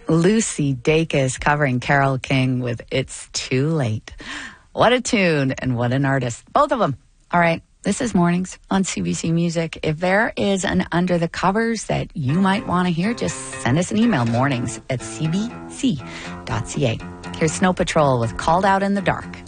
Lucy Dacus covering Carole King with It's Too Late. What a tune and what an artist. Both of them. All right. This is Mornings on CBC Music. If there is an Under the Covers that you might want to hear, just send us an email, mornings@cbc.ca. Here's Snow Patrol with Called Out in the Dark.